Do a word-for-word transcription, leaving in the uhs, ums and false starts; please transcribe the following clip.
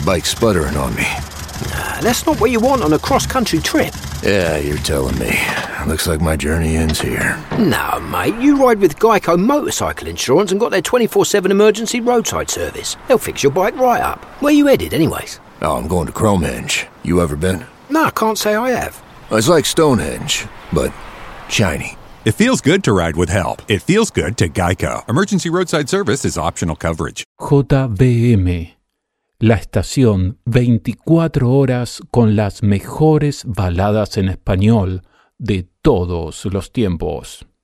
bike's sputtering on me. Nah, that's not what you want on a cross-country trip. Yeah, you're telling me. Looks like my journey ends here. No, mate, you ride with Geico Motorcycle Insurance and got their twenty-four seven emergency roadside service. They'll fix your bike right up. Where you headed, anyways? Oh, I'm going to Cromehenge. You ever been? No, I can't say I have. It's like Stonehenge, but shiny. It feels good to ride with help. It feels good to Geico. Emergency roadside service is optional coverage. J B M, la estación veinticuatro horas con las mejores baladas en español de todos los tiempos.